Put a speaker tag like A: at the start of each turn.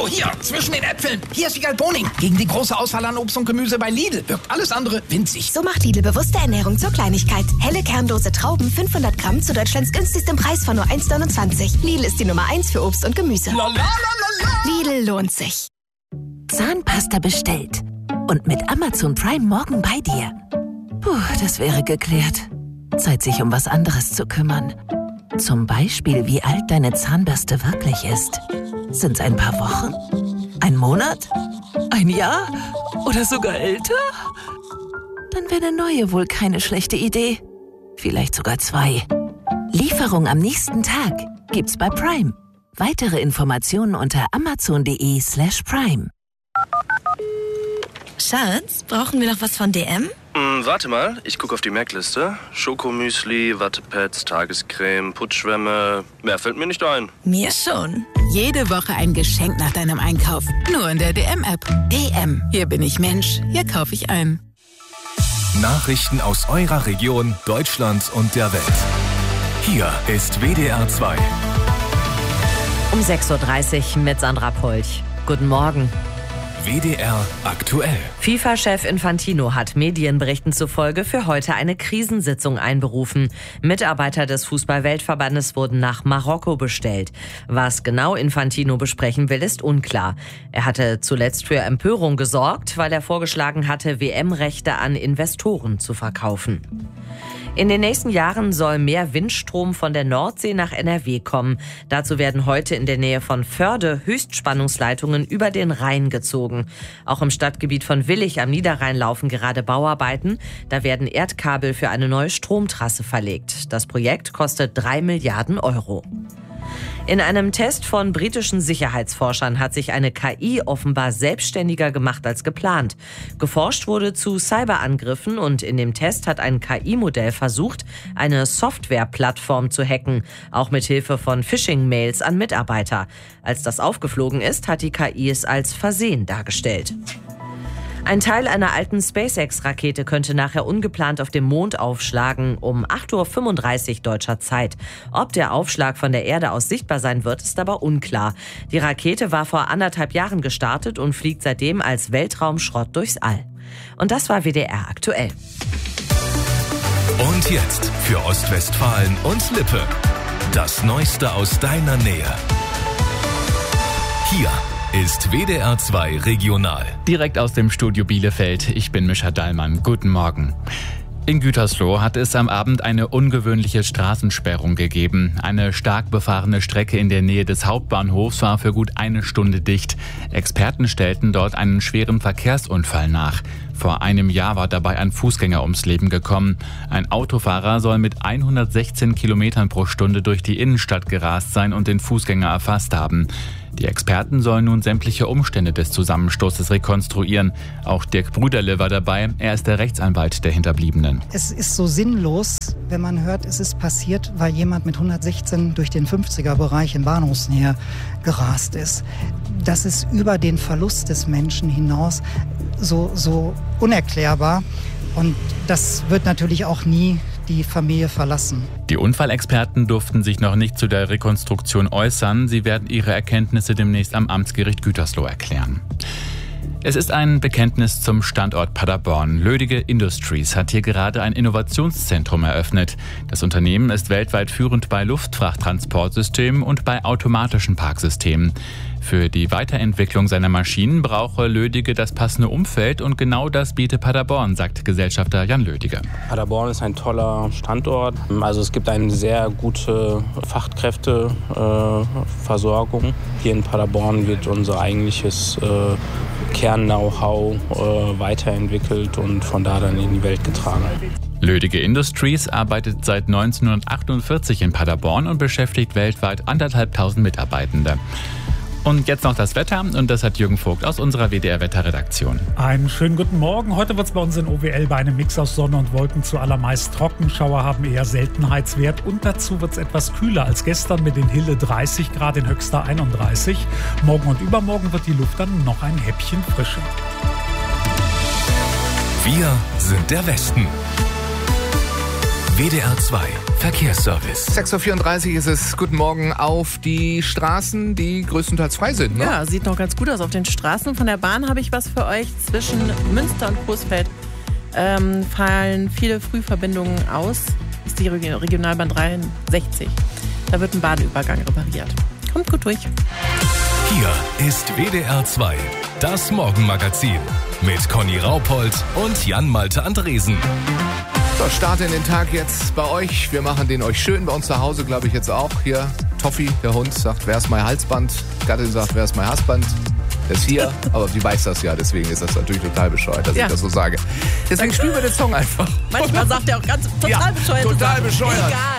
A: So, hier, zwischen den Äpfeln. Hier ist Wiegald Boning. Gegen die große Auswahl an Obst und Gemüse bei Lidl wirkt alles andere winzig.
B: So macht Lidl bewusste Ernährung zur Kleinigkeit. Helle kernlose Trauben, 500 Gramm zu Deutschlands günstigstem Preis von nur 1,29. Lidl ist die Nummer 1 für Obst und Gemüse. Lidl lohnt sich.
C: Zahnpasta bestellt. Und mit Amazon Prime morgen bei dir. Puh, das wäre geklärt. Zeit, sich um was anderes zu kümmern. Zum Beispiel, wie alt deine Zahnbürste wirklich ist. Sind's ein paar Wochen? Ein Monat? Ein Jahr? Oder sogar älter? Dann wäre eine neue wohl keine schlechte Idee. Vielleicht sogar 2. Lieferung am nächsten Tag gibt's bei Prime. Weitere Informationen unter amazon.de/prime.
B: Schatz, brauchen wir noch was von DM?
D: Warte mal, ich gucke auf die Merkliste. Schokomüsli, Wattepads, Tagescreme, Putzschwämme. Mehr fällt mir nicht ein.
B: Mir schon.
C: Jede Woche ein Geschenk nach deinem Einkauf. Nur in der DM-App. DM. Hier bin ich Mensch. Hier kaufe ich ein.
E: Nachrichten aus eurer Region, Deutschland und der Welt. Hier ist WDR 2.
F: Um 6.30 Uhr mit Sandra Polch. Guten Morgen.
E: WDR aktuell.
F: FIFA-Chef Infantino hat Medienberichten zufolge für heute eine Krisensitzung einberufen. Mitarbeiter des Fußball-Weltverbandes wurden nach Marokko bestellt. Was genau Infantino besprechen will, ist unklar. Er hatte zuletzt für Empörung gesorgt, weil er vorgeschlagen hatte, WM-Rechte an Investoren zu verkaufen. In den nächsten Jahren soll mehr Windstrom von der Nordsee nach NRW kommen. Dazu werden heute in der Nähe von Förde Höchstspannungsleitungen über den Rhein gezogen. Auch im Stadtgebiet von Willich am Niederrhein laufen gerade Bauarbeiten. Da werden Erdkabel für eine neue Stromtrasse verlegt. Das Projekt kostet 3 Milliarden Euro. In einem Test von britischen Sicherheitsforschern hat sich eine KI offenbar selbstständiger gemacht als geplant. Geforscht wurde zu Cyberangriffen und in dem Test hat ein KI-Modell versucht, eine Softwareplattform zu hacken, auch mit Hilfe von Phishing-Mails an Mitarbeiter. Als das aufgeflogen ist, hat die KI es als Versehen dargestellt. Ein Teil einer alten SpaceX-Rakete könnte nachher ungeplant auf dem Mond aufschlagen, um 8.35 Uhr deutscher Zeit. Ob der Aufschlag von der Erde aus sichtbar sein wird, ist aber unklar. Die Rakete war vor 1,5 Jahren gestartet und fliegt seitdem als Weltraumschrott durchs All. Und das war WDR aktuell.
E: Und jetzt für Ostwestfalen und Lippe. Das Neueste aus deiner Nähe. Hier ist WDR 2 Regional.
G: Direkt aus dem Studio Bielefeld. Ich bin Mischa Dallmann. Guten Morgen. In Gütersloh hat es am Abend eine ungewöhnliche Straßensperrung gegeben. Eine stark befahrene Strecke in der Nähe des Hauptbahnhofs war für gut 1 Stunde dicht. Experten stellten dort einen schweren Verkehrsunfall nach. Vor einem Jahr war dabei ein Fußgänger ums Leben gekommen. Ein Autofahrer soll mit 116 Kilometern pro Stunde durch die Innenstadt gerast sein und den Fußgänger erfasst haben. Die Experten sollen nun sämtliche Umstände des Zusammenstoßes rekonstruieren. Auch Dirk Brüderle war dabei. Er ist der Rechtsanwalt der Hinterbliebenen.
H: Es ist so sinnlos, wenn man hört, es ist passiert, weil jemand mit 116 durch den 50er-Bereich in Bahnhofsnähe gerast ist. Das ist über den Verlust des Menschen hinaus so unerklärbar. Und das wird natürlich auch nie die Familie verlassen.
G: Die Unfallexperten durften sich noch nicht zu der Rekonstruktion äußern. Sie werden ihre Erkenntnisse demnächst am Amtsgericht Gütersloh erklären. Es ist ein Bekenntnis zum Standort Paderborn. Lödige Industries hat hier gerade ein Innovationszentrum eröffnet. Das Unternehmen ist weltweit führend bei Luftfrachttransportsystemen und bei automatischen Parksystemen. Für die Weiterentwicklung seiner Maschinen brauche Lödige das passende Umfeld und genau das bietet Paderborn, sagt Gesellschafter Jan Lödige.
I: Paderborn ist ein toller Standort. Also es gibt eine sehr gute Fachkräfteversorgung. Hier in Paderborn wird unser eigentliches Kern-Know-how weiterentwickelt und von da dann in die Welt getragen.
G: Lödige Industries arbeitet seit 1948 in Paderborn und beschäftigt weltweit 1.500 Mitarbeitende. Und jetzt noch das Wetter und das hat Jürgen Vogt aus unserer WDR-Wetterredaktion.
J: Einen schönen guten Morgen. Heute wird es bei uns in OWL bei einem Mix aus Sonne und Wolken zuallermeist trocken. Schauer haben eher Seltenheitswert und dazu wird es etwas kühler als gestern mit in Hille 30 Grad, in Höxter 31. Morgen und übermorgen wird die Luft dann noch ein Häppchen frischer.
E: Wir sind der Westen. WDR 2 Verkehrsservice.
K: 6.34 Uhr ist es. Guten Morgen auf die Straßen, die größtenteils frei sind. Ne?
L: Ja, sieht noch ganz gut aus auf den Straßen. Von der Bahn habe ich was für euch. Zwischen Münster und Coesfeld fallen viele Frühverbindungen aus. Das ist die Regionalbahn 63. Da wird ein Bahnübergang repariert. Kommt gut durch.
E: Hier ist WDR 2, das Morgenmagazin mit Conny Raupold und Jan-Malte Andresen.
K: So, Start in den Tag jetzt bei euch. Wir machen den euch schön. Bei uns zu Hause, glaube ich, jetzt auch. Hier, Toffi, der Hund, sagt, wer ist mein Halsband? Gattin sagt, wer ist mein Hassband? Der ist hier, aber sie weiß das ja, deswegen ist das natürlich total bescheuert, dass ich das so sage. Deswegen spielen wir den Song einfach.
L: Manchmal sagt er auch total bescheuert.
K: Total bescheuert.
L: Egal.